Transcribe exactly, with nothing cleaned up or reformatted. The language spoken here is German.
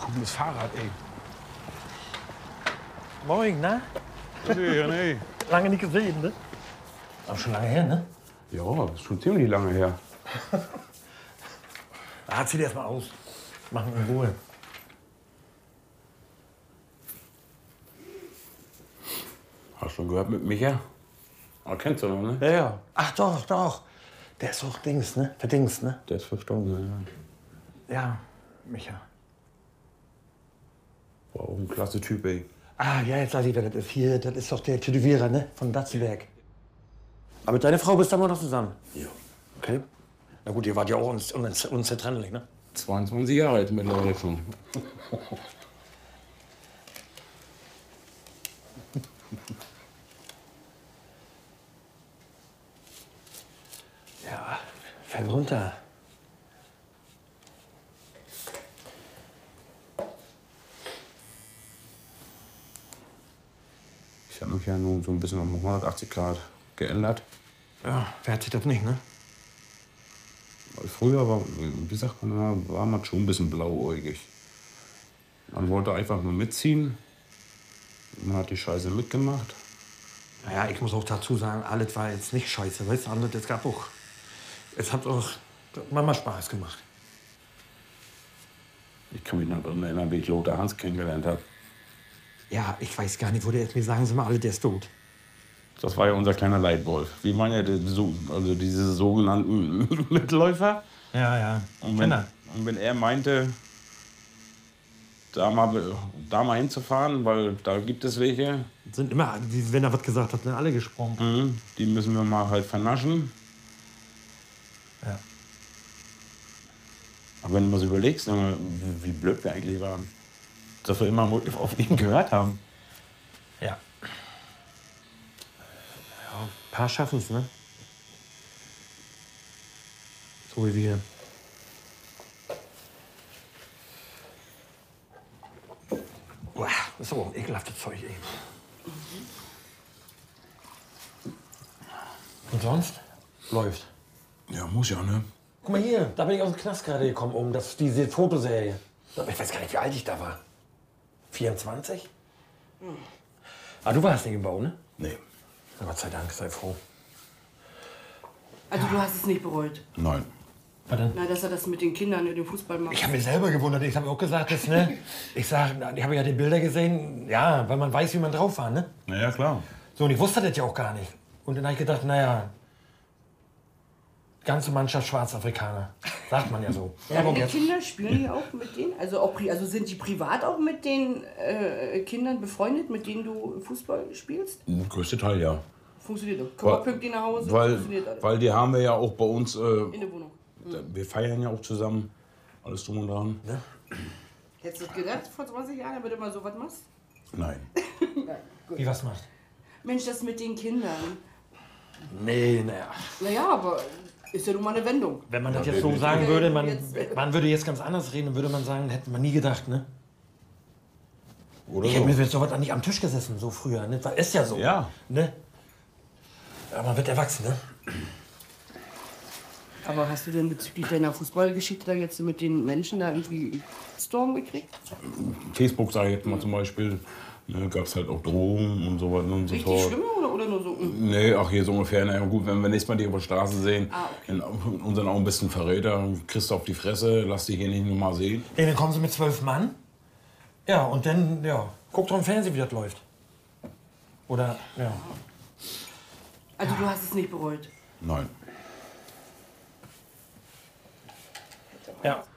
Cooles Fahrrad, ey. Moin, na? Nee, nee. Lange nicht gesehen, ne? Aber schon lange her, ne? Ja, ist schon ziemlich lange her. Ah, zieh dir erst mal aus. Machen in Ruhe. Hast schon gehört mit Micha? Ah, kennst du noch, ne? Ja, ja. Ach doch, doch. Der ist doch Dings, ne? Der Dings, ne? Der ist verstorben, ja. Ja, Micha. Wow, ein klasse Typ, ey. Ah, ja, jetzt weiß ich, wer das ist. Hier, das ist doch der Tätowierer, ne? Von Datzenberg. Aber mit deiner Frau bist du immer noch zusammen? Ja. Okay. Na gut, ihr wart ja auch uns, uns, unzertrennlich, ne? zweiundzwanzig Jahre alt mittlerweile schon. Ja, fällt runter. Ich habe mich ja nun so ein bisschen um hundertachtzig Grad geändert. Ja, wer hat sich das nicht, ne? Früher war, wie sagt man, war man schon ein bisschen blauäugig. Man wollte einfach nur mitziehen. Man hat die Scheiße mitgemacht. Naja, ich muss auch dazu sagen, alles war jetzt nicht scheiße, weißt du? Alles, es gab auch, es hat auch Mama Spaß gemacht. Ich kann mich noch daran erinnern, wie ich Lothar Hans kennengelernt habe. Ja, ich weiß gar nicht, wo der ist. Mir sagen sie mal alle, der ist tot. Das war ja unser kleiner Leitwolf. Wir waren ja die, so, also diese sogenannten Mitläufer. Ja, ja. Und wenn, und wenn er meinte, da mal, da mal hinzufahren, weil da gibt es welche. Sind immer, wenn er was gesagt hat, sind alle gesprungen. Mhm, die müssen wir mal halt vernaschen. Ja. Aber wenn du mal so überlegst, wie blöd wir eigentlich waren, dass wir immer auf ihn gehört haben. Ja. Ja, ein paar schaffen es, ne? So wie wir. Uah, das ist aber ein ekelhaftes Zeug, ey. Und sonst? Läuft. Ja, muss ja, ne? Guck mal hier, da bin ich aus dem Knast gerade gekommen, um das ist diese Fotoserie. Aber ich weiß gar nicht, wie alt ich da war. vierundzwanzig? Hm. Ah, du warst nicht im Bau, ne? Nee. Na, Gott sei Dank, sei froh. Also du hast es nicht bereut? Nein. Was denn? Nein, dass er das mit den Kindern in dem Fußball macht. Ich habe mich selber gewundert. Ich habe auch gesagt, das, ne? Ich sag, ich habe ja die Bilder gesehen. Ja, weil man weiß, wie man drauf war, ne? Na ja, klar. So, und ich wusste das ja auch gar nicht. Und dann habe ich gedacht, naja, ganze Mannschaft Schwarzafrikaner. Sagt man ja so. Ja, aber die Kinder spielen die auch mit denen? Also, auch, pri- also sind die privat auch mit den äh, Kindern befreundet, mit denen du Fußball spielst? Der größte Teil, ja. Funktioniert doch. Kommen wir pünktlich nach Hause? Weil, Funktioniert alles. weil die haben wir ja auch bei uns. Äh, In der Wohnung. Wir feiern ja auch zusammen. Alles drum und dran. Ne? Hättest du das gedacht vor zwanzig Jahren, damit du mal so was machst? Nein. Nein, gut. Wie was macht? Mensch, das mit den Kindern. Nee, naja. Naja, aber ist ja nun mal eine Wendung. Wenn man das Ja, jetzt so wir- sagen würde, man, Jetzt- man würde jetzt ganz anders reden, dann würde man sagen, hätte man nie gedacht, ne? Oder Ich so. hätte mir jetzt sowas auch nicht am Tisch gesessen, so früher, ne? Ist ja so. Ja. Ne? Aber man wird erwachsen, ne? Aber hast du denn bezüglich deiner Fußballgeschichte da jetzt mit den Menschen da irgendwie Storm gekriegt? Facebook, sage ich jetzt mal zum Beispiel, ne, gab es halt auch Drohungen und so weiter und so Richtig fort. schlimm oder, oder nur so? mm? Nee, ach hier so ungefähr. Na ja, gut, wenn wir nächstes Mal die auf der Straße sehen, Ah, okay. in unseren Augen bist du ein Verräter, kriegst du auf die Fresse, lass dich hier nicht nur mal sehen. Ja, dann kommen sie mit zwölf Mann. Ja, und dann, ja, guckt doch im Fernsehen, wie das läuft. Oder, ja. Also du hast es nicht bereut? Nein. Ja.